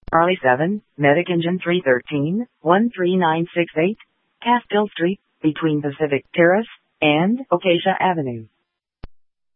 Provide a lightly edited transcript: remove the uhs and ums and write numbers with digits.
Charlie 7, Medic Engine 313, 13968, Castile Street, between Pacific Terrace and Acacia Avenue.